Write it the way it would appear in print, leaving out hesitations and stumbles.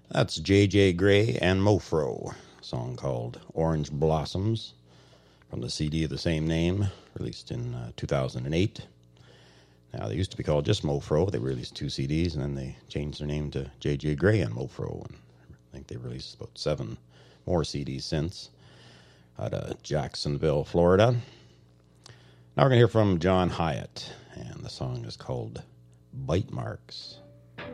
That's J.J. Grey and Mofro, a song called Orange Blossoms from the CD of the same name, released in 2008. Now, they used to be called just Mofro. They released 2 CDs, and then they changed their name to J.J. Grey and Mofro. And I think they released about 7 more CDs since, out of Jacksonville, Florida. Now we're going to hear from John Hyatt, and the song is called Bite Marks.